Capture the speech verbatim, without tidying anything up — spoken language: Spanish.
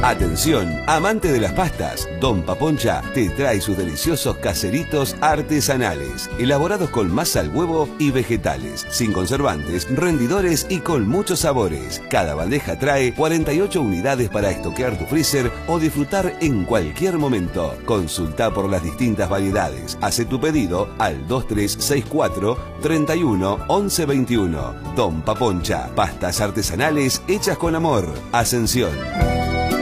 Atención, amante de las pastas, Don Paponcha te trae sus deliciosos caseritos artesanales, elaborados con masa al huevo y vegetales, sin conservantes, rendidores y con muchos sabores. Cada bandeja trae cuarenta y ocho unidades para estoquear tu freezer o disfrutar en cualquier momento. Consulta por las distintas variedades. Hace tu pedido al dos tres seis cuatro, treinta y uno, once veintiuno. Don Paponcha, pastas artesanales hechas con amor. Ascensión.